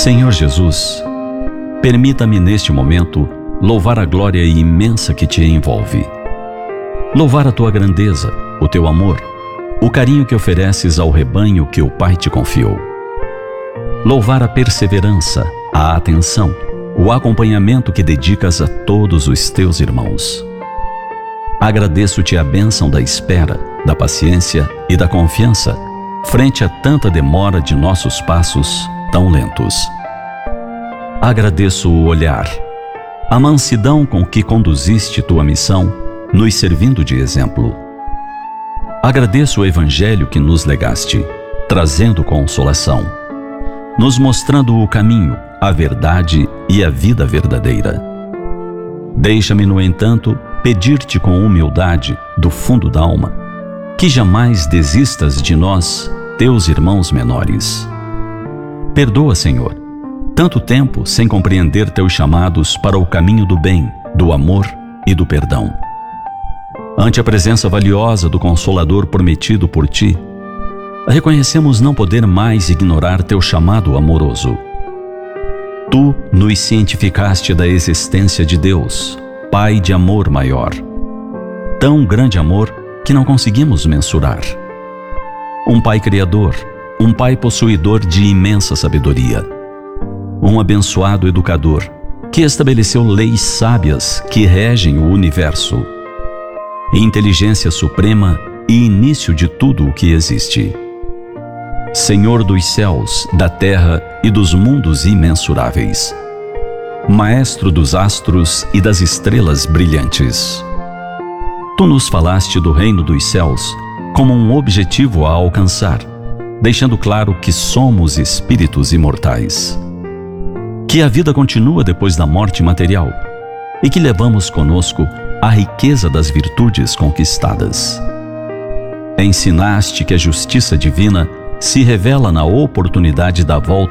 Senhor Jesus, permita-me neste momento louvar a glória imensa que te envolve. Louvar a tua grandeza, o teu amor, o carinho que ofereces ao rebanho que o Pai te confiou. Louvar a perseverança, a atenção, o acompanhamento que dedicas a todos os teus irmãos. Agradeço-te a bênção da espera, da paciência e da confiança frente a tanta demora de nossos passos tão lentos. Agradeço o olhar, a mansidão com que conduziste tua missão, nos servindo de exemplo. Agradeço o Evangelho que nos legaste, trazendo consolação, nos mostrando o caminho, a verdade e a vida verdadeira. Deixa-me, no entanto, pedir-te com humildade, do fundo da alma, que jamais desistas de nós, teus irmãos menores. Perdoa, Senhor, tanto tempo sem compreender teus chamados para o caminho do bem, do amor e do perdão. Ante a presença valiosa do Consolador prometido por ti, reconhecemos não poder mais ignorar teu chamado amoroso. Tu nos cientificaste da existência de Deus, Pai de amor maior. Tão grande amor que não conseguimos mensurar. Um Pai criador, um Pai possuidor de imensa sabedoria. Um abençoado educador que estabeleceu leis sábias que regem o universo. Inteligência suprema e início de tudo o que existe. Senhor dos céus, da terra e dos mundos imensuráveis. Maestro dos astros e das estrelas brilhantes. Tu nos falaste do reino dos céus como um objetivo a alcançar, deixando claro que somos espíritos imortais. Que a vida continua depois da morte material e que levamos conosco a riqueza das virtudes conquistadas. Ensinaste que a justiça divina se revela na oportunidade da volta